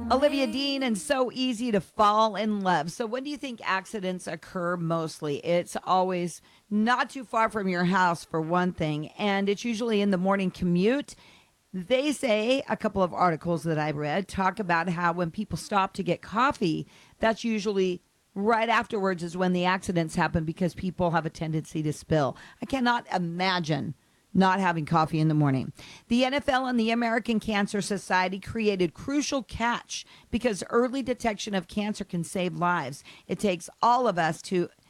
Olivia Dean, and so easy to fall in love. So, when do you think accidents occur mostly? It's always not too far from your house, for one thing, and it's usually in the morning commute. They say a couple of articles that I read talk about how when people stop to get coffee, that's usually right afterwards is when the accidents happen because people have a tendency to spill. I cannot imagine not having coffee in the morning. The NFL and the American Cancer Society created Crucial Catch because early detection of cancer can save lives. It takes all of us to